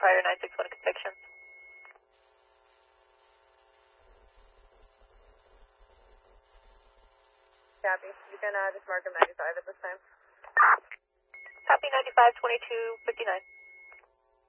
prior 961 convictions. Copy. You can just mark him 95 at this time. Copy 95, 22, 59.